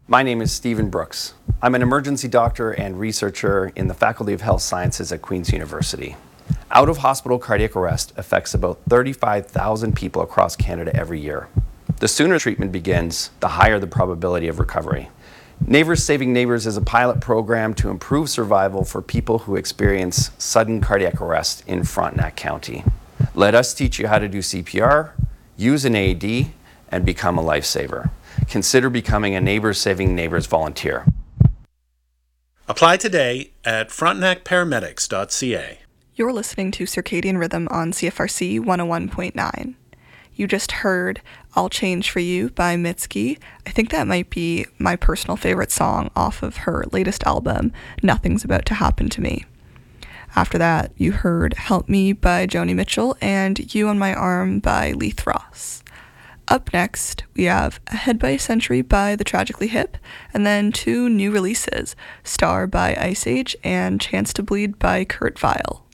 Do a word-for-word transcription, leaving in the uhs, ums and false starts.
My name is Stephen Brooks. I'm an emergency doctor and researcher in the Faculty of Health Sciences at Queen's University. Out-of-hospital cardiac arrest affects about thirty-five thousand people across Canada every year. The sooner treatment begins, the higher the probability of recovery. Neighbors Saving Neighbors is a pilot program to improve survival for people who experience sudden cardiac arrest in Frontenac County. Let us teach you how to do C P R, use an A E D, and become a lifesaver. Consider becoming a Neighbors Saving Neighbors volunteer. Apply today at frontenac paramedics dot c a. You're listening to Circadian Rhythm on C F R C one oh one point nine. You just heard I'll Change For You by Mitski. I think that might be my personal favorite song off of her latest album, Nothing's About to Happen to Me. After that, you heard Help Me by Joni Mitchell and You on My Arm by Leith Ross. Up next, we have Ahead by a Century by The Tragically Hip, and then two new releases, Star by Ice Age and Chance to Bleed by Kurt Vile.